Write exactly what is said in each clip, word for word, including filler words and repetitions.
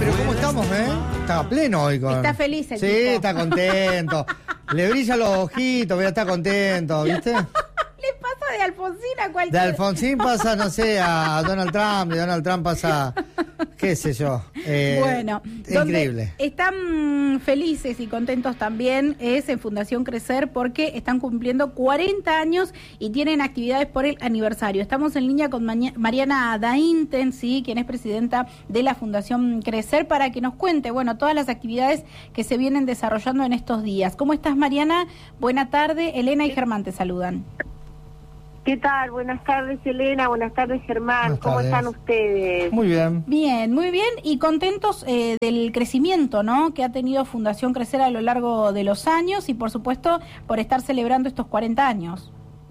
pero ¿cómo estamos, eh? Está pleno hoy con... Está feliz el Sí, tipo. está contento. Le brillan los ojitos, mira, está contento, ¿viste? Le pasa de Alfonsín a De cualquier... Alfonsín pasa, no sé, a Donald Trump, de Donald Trump pasa, qué sé yo. Eh, bueno, increíble. Están felices y contentos también es en Fundación Crecer porque están cumpliendo cuarenta años y tienen actividades por el aniversario. Estamos en línea con Maña- Mariana Dainten, ¿sí? Quien es presidenta de la Fundación Crecer, para que nos cuente, bueno, todas las actividades que se vienen desarrollando en estos días. ¿Cómo estás, Mariana? Buena tarde. Elena y Germán te saludan. ¿Qué tal? Buenas tardes, Elena. Buenas tardes, Germán. Buenas ¿Cómo tardes. están ustedes? Muy bien. Bien, muy bien, y contentos eh, del crecimiento, ¿no?, que ha tenido Fundación Crecer a lo largo de los años y, por supuesto, por estar celebrando estos cuarenta años.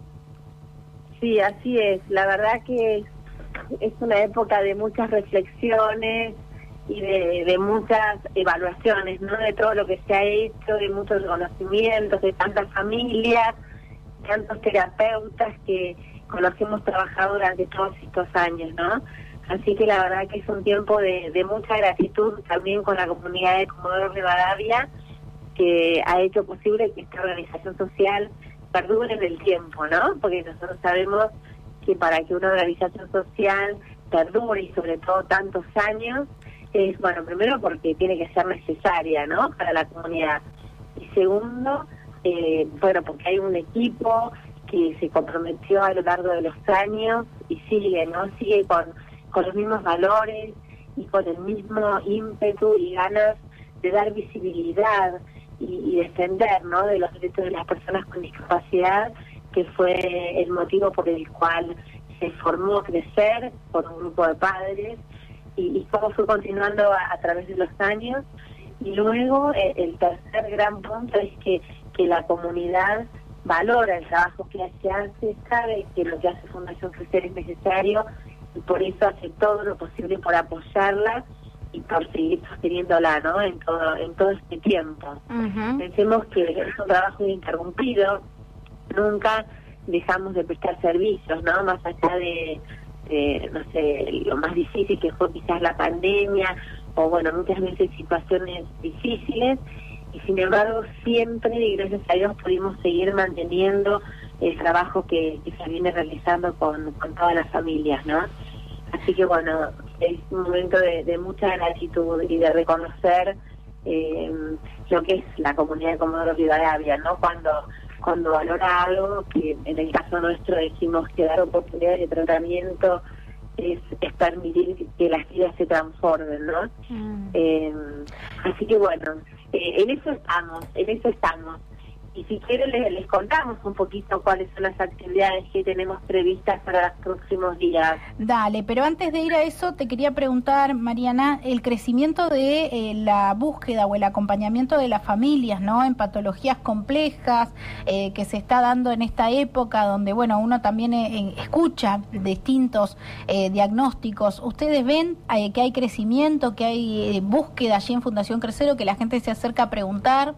Sí, así es. La verdad que es, es una época de muchas reflexiones y de, de muchas evaluaciones, ¿no? De todo lo que se ha hecho, de muchos reconocimientos, de tantas familias, tantos terapeutas que conocemos trabajado durante todos estos años, ¿no? Así que la verdad que es un tiempo de, de mucha gratitud también con la comunidad de Comodoro Rivadavia, que ha hecho posible que esta organización social perdure en el tiempo, ¿no? Porque nosotros sabemos que para que una organización social perdure y sobre todo tantos años, es, bueno, primero porque tiene que ser necesaria, ¿no?, para la comunidad. Y segundo, Eh, bueno, porque hay un equipo que se comprometió a lo largo de los años y sigue, ¿no? Sigue con, con los mismos valores y con el mismo ímpetu y ganas de dar visibilidad y, y defender, ¿no?, de los derechos de las personas con discapacidad, que fue el motivo por el cual se formó Crecer por un grupo de padres y, y cómo fue continuando a, a través de los años. Y luego eh, el tercer gran punto es que que la comunidad valora el trabajo que se hace, sabe que lo que hace Fundación Crecer es necesario y por eso hace todo lo posible por apoyarla y por seguir sosteniéndola, ¿no?, en todo en todo este tiempo. Uh-huh. Pensemos que es un trabajo ininterrumpido, nunca dejamos de prestar servicios, ¿no?, más allá de, de, no sé, lo más difícil que fue quizás la pandemia, o bueno, muchas veces situaciones difíciles, y sin embargo siempre, y gracias a Dios, pudimos seguir manteniendo el trabajo que, que se viene realizando con, con todas las familias, ¿no? Así que bueno, es un momento de, de mucha gratitud y de reconocer eh, lo que es la comunidad de Comodoro Rivadavia, ¿no? Cuando, cuando valora algo, que en el caso nuestro decimos que dar oportunidades de tratamiento es, es permitir que las vidas se transformen, ¿no? Mm. Eh, así que bueno, eh, en eso estamos, en eso estamos. Y si quieren les, les contamos un poquito cuáles son las actividades que tenemos previstas para los próximos días. Dale, pero antes de ir a eso te quería preguntar, Mariana, el crecimiento de eh, la búsqueda o el acompañamiento de las familias, ¿no?, en patologías complejas eh, que se está dando en esta época donde, bueno, uno también eh, escucha distintos eh, diagnósticos. ¿Ustedes ven eh, que hay crecimiento, que hay eh, búsqueda allí en Fundación Crecer, o que la gente se acerca a preguntar?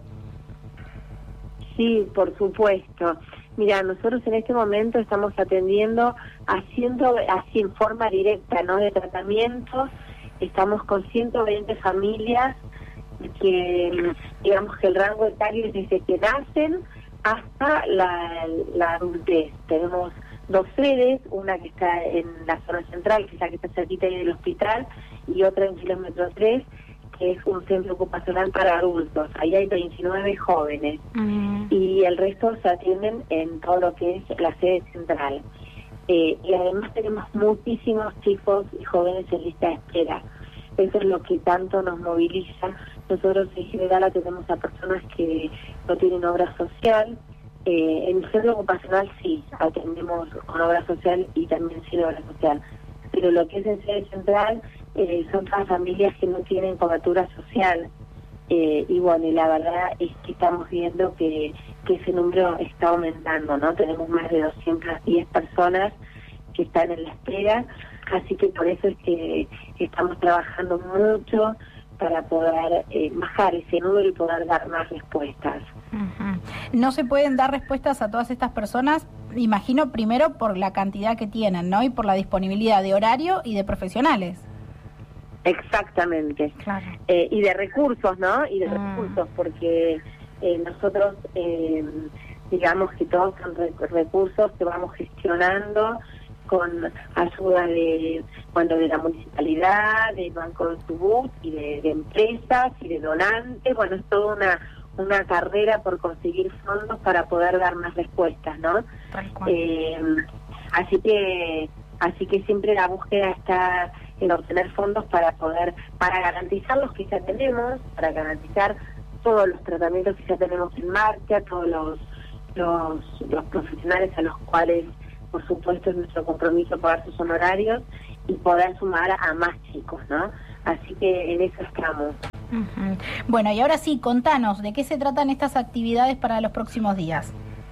Sí, por supuesto. Mira, nosotros en este momento estamos atendiendo, haciendo así en forma directa, ¿no?, de tratamientos. Estamos con ciento veinte familias que, digamos que el rango etario es desde que nacen hasta la, la adultez. Tenemos dos sedes, una que está en la zona central, que es la que está cerquita del hospital, y otra en kilómetro tres, que es un centro ocupacional para adultos. Ahí hay veintinueve jóvenes. Uh-huh. Y el resto se atienden en todo lo que es la sede central. Eh, y además tenemos muchísimos chicos y jóvenes en lista de espera. Eso es lo que tanto nos moviliza. Nosotros en general atendemos a personas que no tienen obra social. Eh, en el centro ocupacional sí, atendemos con obra social y también sin obra social. Pero lo que es en sede central eh, son todas familias que no tienen cobertura social. Eh, y bueno, y la verdad es que estamos viendo que, que ese número está aumentando, ¿no? Tenemos más de doscientas diez personas que están en la espera, así que por eso es que estamos trabajando mucho para poder eh, bajar ese número y poder dar más respuestas. Uh-huh. No se pueden dar respuestas a todas estas personas, imagino, primero por la cantidad que tienen, ¿no?, y por la disponibilidad de horario y de profesionales. Exactamente. Claro. Eh, y de recursos, ¿no? Y de Ah. recursos, porque eh, nosotros, eh, digamos que todos son re- recursos que vamos gestionando con ayuda de, bueno, de la municipalidad, del Banco de Chubut y de, de empresas y de donantes. Bueno, es toda una, una carrera por conseguir fondos para poder dar más respuestas, ¿no? Tal cual. Eh, así que así que siempre la búsqueda está en obtener fondos para poder, para garantizar los que ya tenemos, para garantizar todos los tratamientos que ya tenemos en marcha, todos los los, los profesionales a los cuales, por supuesto, es nuestro compromiso pagar sus honorarios y poder sumar a más chicos, ¿no? Así que en eso estamos. Uh-huh. Bueno, y ahora sí, contanos, ¿de qué se tratan estas actividades para los próximos días?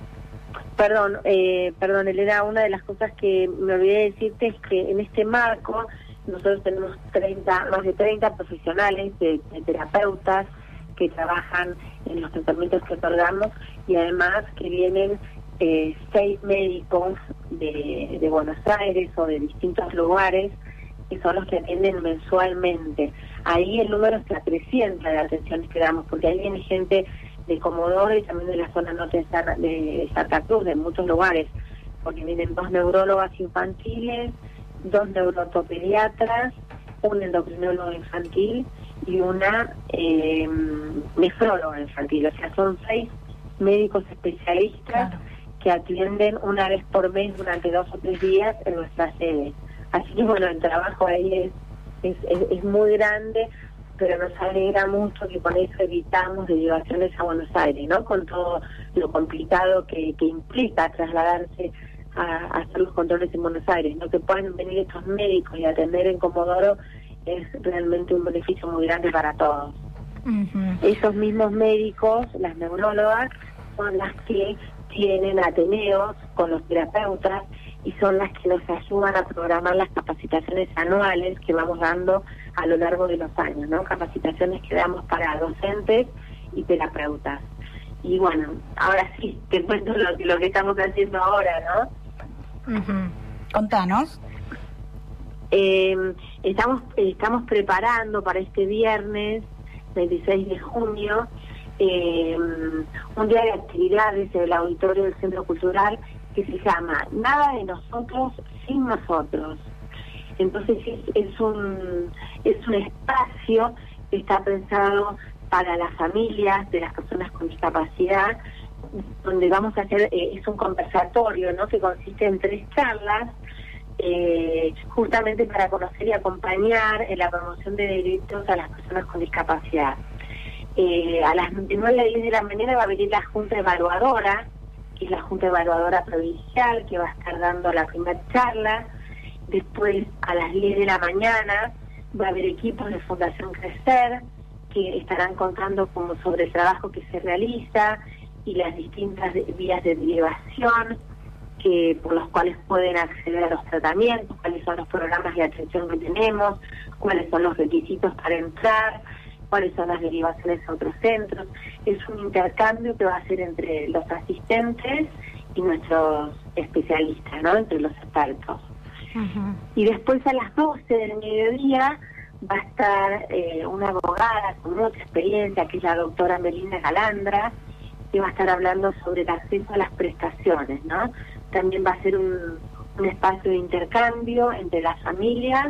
Perdón, eh, perdón, Elena, una de las cosas que me olvidé de decirte es que en este marco nosotros tenemos treinta, más de treinta profesionales, de, de terapeutas que trabajan en los tratamientos que otorgamos y además que vienen eh, seis médicos de, de Buenos Aires o de distintos lugares que son los que atienden mensualmente. Ahí el número se acrecienta de atenciones que damos, porque ahí viene gente de Comodoro y también de la zona norte de Santa, de Santa Cruz, de muchos lugares, porque vienen dos neurólogas infantiles, dos neurotopediatras, un endocrinólogo infantil y una eh, nefróloga infantil. O sea, son seis médicos especialistas Claro. que atienden una vez por mes durante dos o tres días en nuestra sede. Así que bueno, el trabajo ahí es, es, es, es muy grande, pero nos alegra mucho que con eso evitamos derivaciones a Buenos Aires, ¿no? Con todo lo complicado que, que implica trasladarse a, a hacer los controles en Buenos Aires, ¿no? Que puedan venir estos médicos y atender en Comodoro es realmente un beneficio muy grande para todos. Uh-huh. Esos mismos médicos, las neurólogas, son las que tienen ateneos con los terapeutas y son las que nos ayudan a programar las capacitaciones anuales que vamos dando a lo largo de los años, ¿no? Capacitaciones que damos para docentes y terapeutas. Y bueno, ahora sí, te cuento lo, lo que estamos haciendo ahora, ¿no? Uh-huh. Contanos. Eh, estamos, estamos preparando para este viernes, veintiséis de junio, eh, un día de actividades en el auditorio del Centro Cultural que se llama Nada de nosotros sin nosotros. Entonces es, es un es un espacio que está pensado para las familias de las personas con discapacidad, donde vamos a hacer, eh, es un conversatorio, ¿no? Que consiste en tres charlas, eh, justamente para conocer y acompañar en la promoción de derechos a las personas con discapacidad. Eh, a las nueve a diez de la mañana va a venir la Junta Evaluadora, que es la Junta Evaluadora Provincial, que va a estar dando la primera charla. Después, a las diez de la mañana, va a haber equipos de Fundación Crecer, que estarán contando como sobre el trabajo que se realiza y las distintas vías de derivación que por los cuales pueden acceder a los tratamientos, cuáles son los programas de atención que tenemos, cuáles son los requisitos para entrar, cuáles son las derivaciones a otros centros. Es un intercambio que va a ser entre los asistentes y nuestros especialistas, ¿no? Entre los expertos. Uh-huh. Y después a las doce del mediodía va a estar eh, una abogada con mucha experiencia, que es la doctora Melina Galandra, que va a estar hablando sobre el acceso a las prestaciones, ¿no? También va a ser un, un espacio de intercambio entre las familias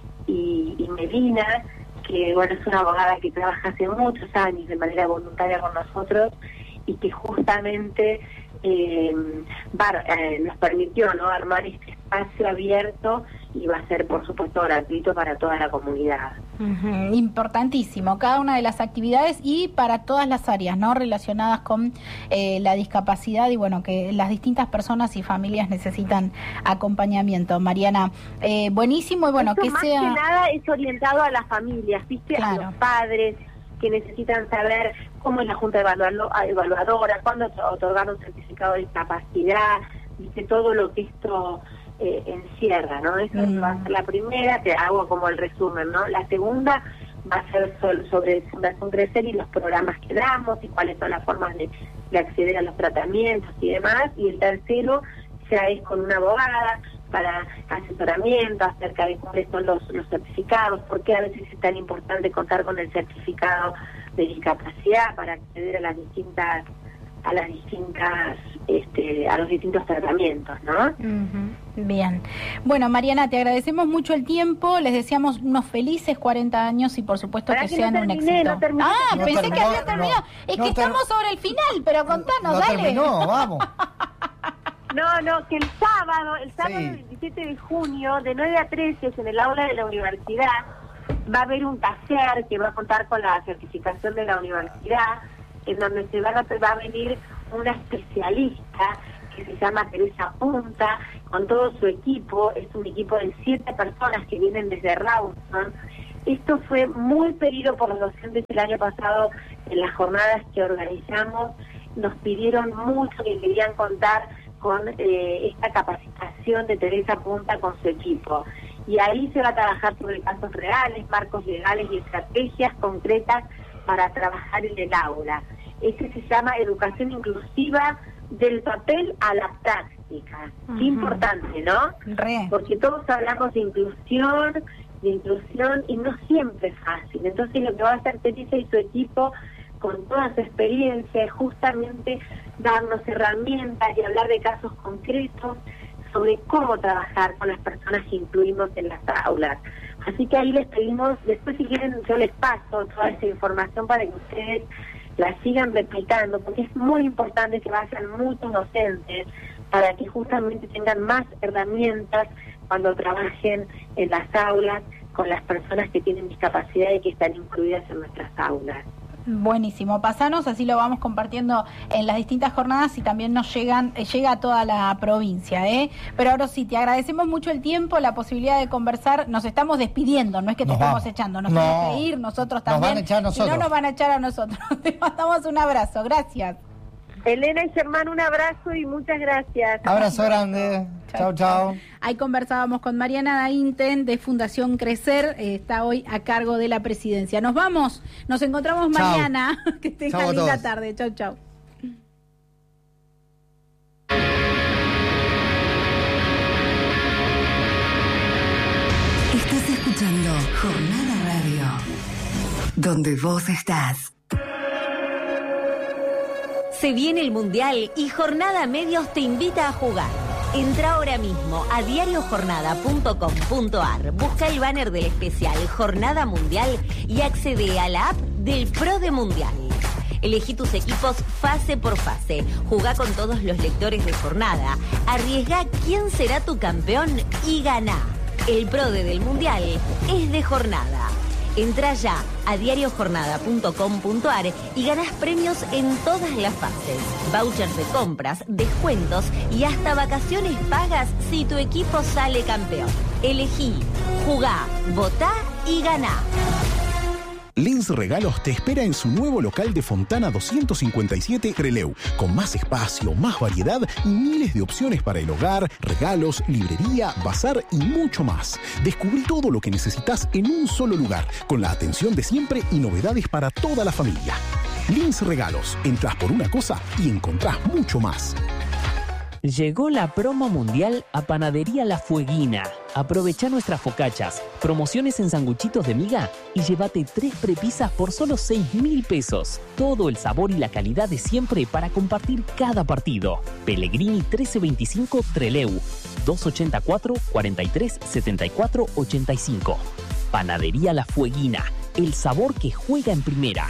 y, y Melina, que bueno, es una abogada que trabaja hace muchos años de manera voluntaria con nosotros y que justamente eh, va, eh, nos permitió, ¿no?, armar este espacio abierto y va a ser, por supuesto, gratuito para toda la comunidad. Uh-huh. Importantísimo, cada una de las actividades y para todas las áreas, ¿no?, relacionadas con eh, la discapacidad y bueno, que las distintas personas y familias necesitan acompañamiento. Mariana, eh, buenísimo y bueno, Esto que más sea... que nada es orientado a las familias, ¿viste? Claro. A los padres que necesitan saber cómo es la Junta Evaluadora, cuándo otorgar un certificado de discapacidad, ¿viste? Todo lo que esto eh, encierra, ¿no? Eso mm. va a ser la primera, te hago como el resumen, ¿no? La segunda va a ser so- sobre Fundación Crecer y los programas que damos y cuáles son las formas de, de acceder a los tratamientos y demás. Y el tercero ya es con una abogada, para asesoramiento acerca de cuáles son los, los certificados, por qué a veces es tan importante contar con el certificado de discapacidad para acceder a las distintas a las distintas este, a los distintos tratamientos, ¿no? Uh-huh. Bien. Bueno, Mariana, te agradecemos mucho el tiempo, les deseamos unos felices cuarenta años y por supuesto que, que sean no terminé, un éxito. No terminé, ah, no pensé terminó, que había terminado. No, es no que ter... estamos sobre el final, pero contanos, no dale. Terminó, vamos. No, no, que el sábado, el sábado sí. veintisiete de junio, de nueve a trece, en el aula de la universidad, va a haber un taller que va a contar con la certificación de la universidad, en donde se van a, va a venir una especialista que se llama Teresa Punta, con todo su equipo. Es un equipo de siete personas que vienen desde Rawson. Esto fue muy pedido por los docentes el año pasado en las jornadas que organizamos. Nos pidieron mucho que querían contar con eh, esta capacitación de Teresa Punta con su equipo. Y ahí se va a trabajar sobre casos reales, marcos legales y estrategias concretas para trabajar en el aula. Ese se llama educación inclusiva del papel a la práctica. Uh-huh. Qué importante, ¿no? Re. Porque todos hablamos de inclusión, de inclusión, y no siempre es fácil. Entonces lo que va a hacer Teresa y su equipo, con toda su experiencia, es justamente darnos herramientas y hablar de casos concretos sobre cómo trabajar con las personas que incluimos en las aulas. Así que ahí les pedimos, después si quieren yo les paso toda esa información para que ustedes la sigan replicando, porque es muy importante que vayan muchos docentes para que justamente tengan más herramientas cuando trabajen en las aulas con las personas que tienen discapacidad y que están incluidas en nuestras aulas. Buenísimo, pasanos, así lo vamos compartiendo en las distintas jornadas y también nos llegan eh, llega a toda la provincia, ¿eh? Pero ahora sí, te agradecemos mucho el tiempo, la posibilidad de conversar. Nos estamos despidiendo, no es que te nos estamos vamos. echando, nos no. tenemos que ir nosotros también. Nos van a echar a nosotros. Si no, nos van a echar a nosotros. Te mandamos un abrazo, gracias. Elena y Germán, un abrazo y muchas gracias. Abrazo grande. Chao, chao. Ahí conversábamos con Mariana Dainten de Fundación Crecer, eh, está hoy a cargo de la presidencia. Nos vamos, nos encontramos chau. Mañana. Que tengan linda todos. Tarde. Chau, chau. Estás escuchando Jornada Radio, donde vos estás. Se viene el Mundial y Jornada Medios te invita a jugar. Entra ahora mismo a diario jornada punto com punto ar, busca el banner del especial Jornada Mundial y accede a la app del Pro de Mundial. Elegí tus equipos fase por fase, jugá con todos los lectores de Jornada, arriesgá quién será tu campeón y ganá. El Pro de del Mundial es de Jornada. Entra ya a diario jornada punto com punto ar y ganás premios en todas las fases. Vouchers de compras, descuentos y hasta vacaciones pagas si tu equipo sale campeón. Elegí, jugá, votá y ganá. Lins Regalos te espera en su nuevo local de Fontana doscientos cincuenta y siete Trelew, con más espacio, más variedad y miles de opciones para el hogar, regalos, librería, bazar y mucho más. Descubrí todo lo que necesitas en un solo lugar, con la atención de siempre y novedades para toda la familia. Lins Regalos, entras por una cosa y encontrás mucho más. Llegó la promo mundial a Panadería La Fueguina. Aprovecha nuestras focachas, promociones en sanguchitos de miga y llévate tres prepisas por solo seis mil pesos. Todo el sabor y la calidad de siempre para compartir cada partido. Pellegrini trece veinticinco Trelew, dos ochenta y cuatro, cuarenta y tres, setenta y cuatro, ochenta y cinco. Panadería La Fueguina, el sabor que juega en primera.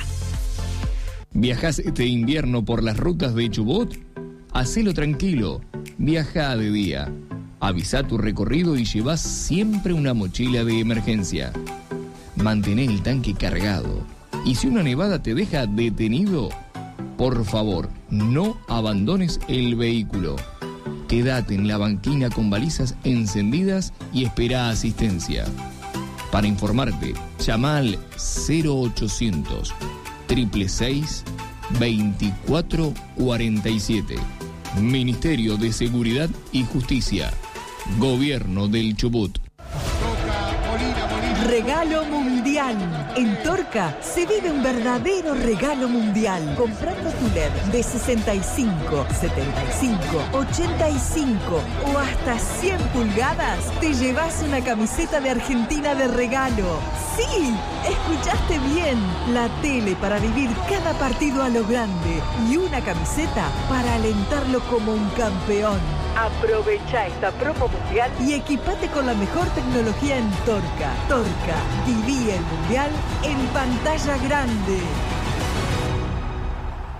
¿Viajás este invierno por las rutas de Chubut? Hacelo tranquilo, viaja de día. Avisa tu recorrido y llevas siempre una mochila de emergencia. Mantén el tanque cargado. Y si una nevada te deja detenido, por favor, no abandones el vehículo. Quédate en la banquina con balizas encendidas y espera asistencia. Para informarte, llama al cero ochocientos, seiscientos sesenta y seis, veinticuatro cuarenta y siete. Ministerio de Seguridad y Justicia. Gobierno del Chubut. Regalo Mundial. mundial. En Torca se vive un verdadero regalo mundial. Comprando tu L E D de sesenta y cinco, setenta y cinco, ochenta y cinco o hasta cien pulgadas, te llevas una camiseta de Argentina de regalo. ¡Sí! Escuchaste bien. La tele para vivir cada partido a lo grande y una camiseta para alentarlo como un campeón. Aprovecha esta promo mundial y equipate con la mejor tecnología en Torca. Torca, viví el mundial en pantalla grande.